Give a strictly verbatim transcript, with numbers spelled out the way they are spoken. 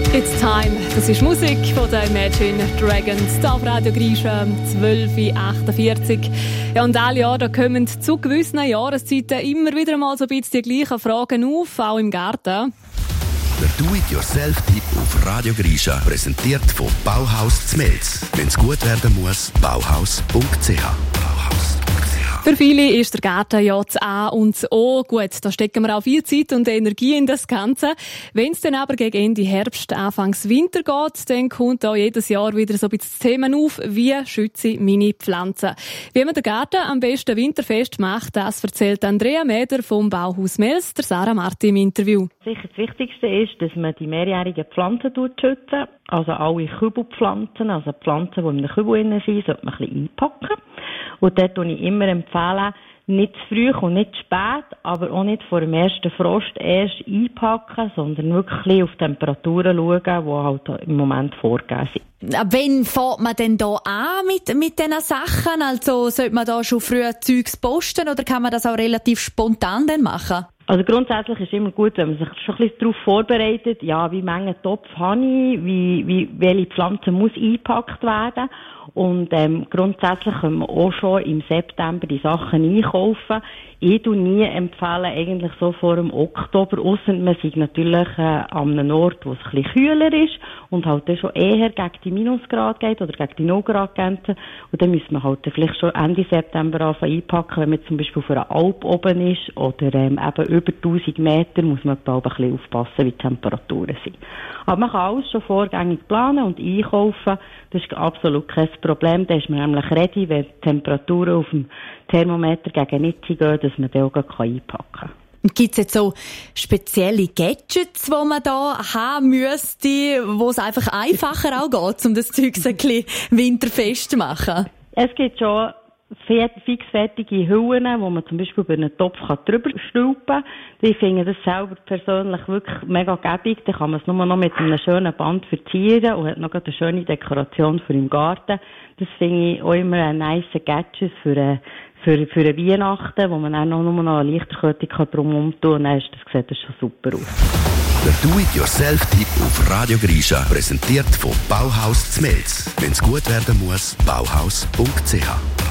It's time. Das ist Musik von den Imagine Dragons. Hier auf Radio Grisha, zwölf Uhr achtundvierzig. Ja, und alle Jahre da kommen zu gewissen Jahreszeiten immer wieder mal so ein bisschen die gleichen Fragen auf, auch im Garten. Der Do-it-yourself-Tipp auf Radio Grisha, präsentiert von Bauhaus Zmelz. Wenn es gut werden muss, bauhaus punkt c h. Für viele ist der Garten ja das A und das O. Gut, da stecken wir auch viel Zeit und Energie in das Ganze. Wenn es dann aber gegen Ende Herbst, Anfangs Winter geht, dann kommt auch jedes Jahr wieder so ein bisschen das Thema auf, wie schütze ich meine Pflanzen. Wie man den Garten am besten winterfest macht, das erzählt Andrea Meder vom Bauhaus Mels, der Sarah Marti im Interview. Sicher das Wichtigste ist, dass man die mehrjährigen Pflanzen schützt. Also alle Kübelpflanzen, also Pflanzen, die in einem Kübel drin sind, sollte man ein bisschen einpacken. Und dort empfehle ich immer, empfehlen, nicht zu früh und nicht zu spät, aber auch nicht vor dem ersten Frost erst einpacken, sondern wirklich auf Temperaturen schauen, die halt im Moment vorgegeben sind. Wann fängt man denn da an mit, mit diesen Sachen? Also sollte man da schon früh Zeugs posten oder kann man das auch relativ spontan dann machen? Also grundsätzlich ist es immer gut, wenn man sich schon ein bisschen darauf vorbereitet, ja, wie Menge Topf habe ich, wie, wie, welche Pflanze muss eingepackt werden. Und ähm, grundsätzlich können wir auch schon im September die Sachen einkaufen. Ich tue nie empfehlen, eigentlich so vor dem Oktober, ausser man sei natürlich äh, an einem Ort, wo es ein bisschen kühler ist und halt dann schon eher gegen die Minusgrad geht oder gegen die null Grad Grenze. Und dann müssen wir halt vielleicht schon Ende September anfangen einpacken, wenn man zum Beispiel auf einer Alp oben ist oder ähm, eben über tausend Meter, muss man auch ein bisschen aufpassen, wie die Temperaturen sind. Aber man kann alles schon vorgängig planen und einkaufen. Das ist absolut kein Problem. Da ist man nämlich ready, wenn die Temperaturen auf dem Thermometer gegen Hitze gehen, dass man den auch einpacken kann. Gibt es jetzt so spezielle Gadgets, die man da haben müsste, wo es einfach einfacher auch geht, um das Zeug ein bisschen winterfest zu machen? Es gibt schon fixfertige Hüllen, wo man zum Beispiel über einen Topf drüber stülpen kann. Ich finde das selber persönlich wirklich mega gäbig. Da kann man es nur noch mit einem schönen Band verzieren und hat noch eine schöne Dekoration für im Garten. Das finde ich auch immer ein nice Gadget für eine, für, für eine Weihnachten, wo man dann noch, nur noch eine Lichterkette drum umtun kann. Und dann ist das, sieht das schon super aus. Der Do-it-yourself-Tipp auf Radio Grisha, präsentiert von Bauhaus Zmelz. Wenn es gut werden muss, bauhaus punkt c h.